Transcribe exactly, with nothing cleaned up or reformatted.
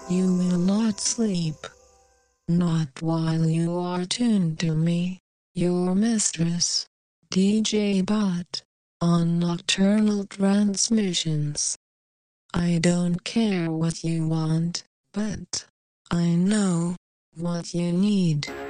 You will not sleep. Not while you are tuned to me, your mistress, D J Bot, on nocturnal transmissions. I don't care what you want, but I know what you need.